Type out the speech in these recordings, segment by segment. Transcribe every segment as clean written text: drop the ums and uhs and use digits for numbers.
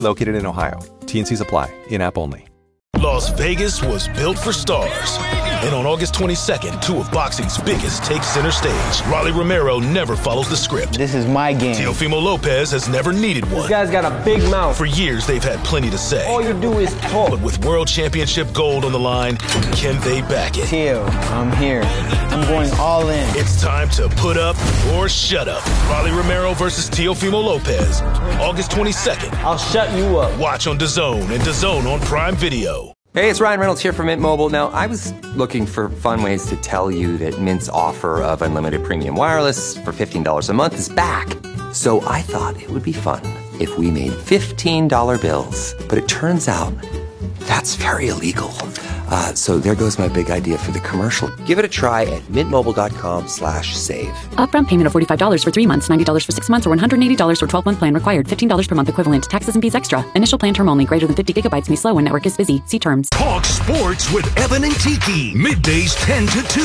Located in Ohio. T&Cs apply. In-app only. Las Vegas was built for stars. And on August 22nd, two of boxing's biggest take center stage. Rolly Romero never follows the script. This is my game. Teofimo Lopez has never needed one. This guy's got a big mouth. For years, they've had plenty to say. All you do is talk. But with World Championship gold on the line, can they back it? Teo, I'm here. I'm going all in. It's time to put up or shut up. Rolly Romero versus Teofimo Lopez. August 22nd. I'll shut you up. Watch on DAZN and DAZN on Prime Video. Hey, it's Ryan Reynolds here from Mint Mobile. Now, I was looking for fun ways to tell you that Mint's offer of unlimited premium wireless for $15 a month is back. So I thought it would be fun if we made $15 bills. But it turns out that's very illegal. So there goes my big idea for the commercial. Give it a try at mintmobile.com/save. Upfront payment of $45 for 3 months, $90 for 6 months, or $180 for 12-month plan required. $15 per month equivalent. Taxes and fees extra. Initial plan term only. Greater than 50 gigabytes may slow when network is busy. See terms. Talk sports with Evan and Tiki. Middays 10 to 2.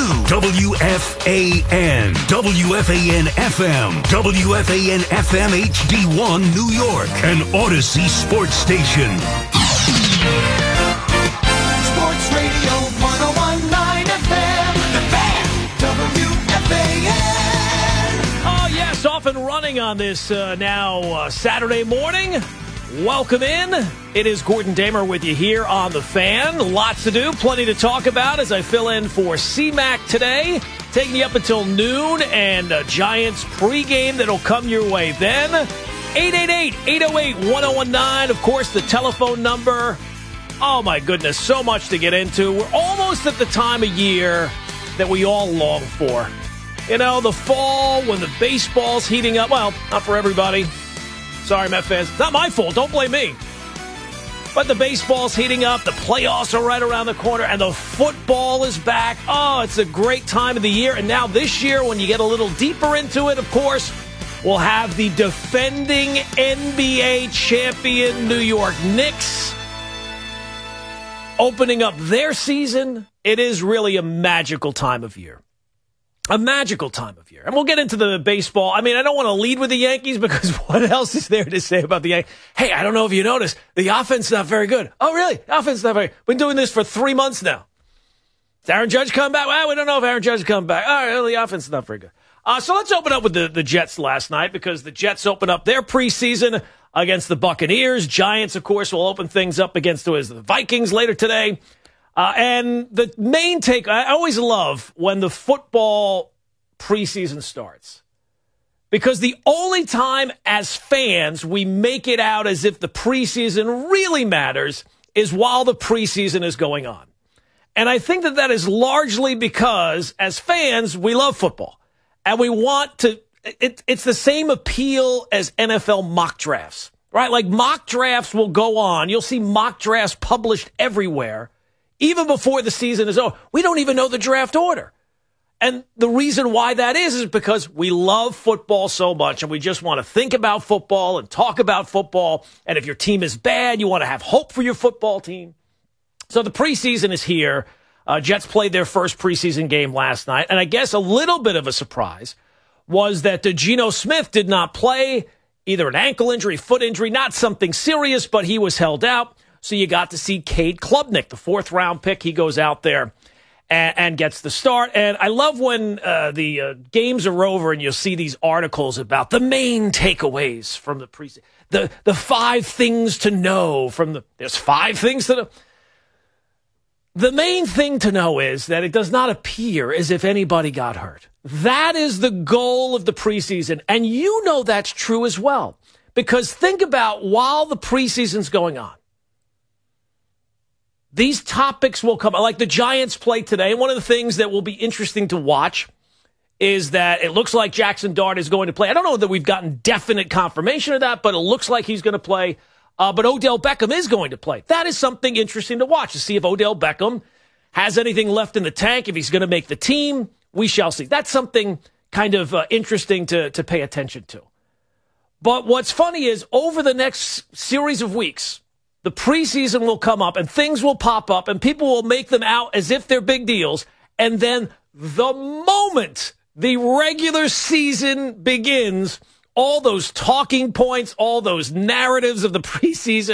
WFAN. WFAN FM. WFAN FM HD1 New York. An Odyssey sports station. Sports Radio 101.9 FM, The Fan, WFAN. Oh, yes, off and running on this now Saturday morning. Welcome in. It is Gordon Damer with you here on The Fan. Lots to do, plenty to talk about as I fill in for C-Mac today. Taking you up until noon and Giants pregame that'll come your way then. 888-808-1019, of course, the telephone number. Oh, my goodness, so much to get into. We're almost at the time of year that we all long for. You know, the fall when the baseball's heating up. Well, not for everybody. Sorry, Met fans. It's not my fault. Don't blame me. But the baseball's heating up. The playoffs are right around the corner. And the football is back. Oh, it's a great time of the year. And now this year, when you get a little deeper into it, of course, we'll have the defending NBA champion New York Knicks opening up their season. It is really a magical time of year. A magical time of year. And we'll get into the baseball. I mean, I don't want to lead with the Yankees because what else is there to say about the Yankees? Hey, I don't know if you noticed, the offense is not very good. Oh, really? The offense is not very good. Been doing this for 3 months now. Does Aaron Judge come back? Well, we don't know if Aaron Judge come back. All right, well, the offense is not very good. So let's open up with the Jets last night because the Jets open up their preseason against the Buccaneers. Giants, of course, will open things up against the Vikings later today. And the main take, I always love when the football preseason starts. Because the only time as fans we make it out as if the preseason really matters is while the preseason is going on. And I think that is largely because as fans, we love football. And we want to, it's the same appeal as NFL mock drafts, right? Like mock drafts will go on. You'll see mock drafts published everywhere, even before the season is over. We don't even know the draft order. And the reason why that is because we love football so much and we just want to think about football and talk about football. And if your team is bad, you want to have hope for your football team. So the preseason is here. Jets played their first preseason game last night. And I guess a little bit of a surprise was that Geno Smith did not play, either an ankle injury, foot injury, not something serious, but he was held out. So you got to see Cade Klubnik, the 4th-round pick. He goes out there and gets the start. And I love when the games are over and you'll see these articles about the main takeaways from the preseason. The 5 things to know there's 5 things to know. The main thing to know is that it does not appear as if anybody got hurt. That is the goal of the preseason. And you know that's true as well. Because think about while the preseason's going on, these topics will come, like the Giants play today. And one of the things that will be interesting to watch is that it looks like Jackson Dart is going to play. I don't know that we've gotten definite confirmation of that, but it looks like he's going to play. But Odell Beckham is going to play. That is something interesting to watch, to see if Odell Beckham has anything left in the tank, if he's going to make the team. We shall see. That's something kind of interesting to pay attention to. But what's funny is over the next series of weeks, the preseason will come up and things will pop up and people will make them out as if they're big deals. And then the moment the regular season begins, all those talking points, all those narratives of the preseason.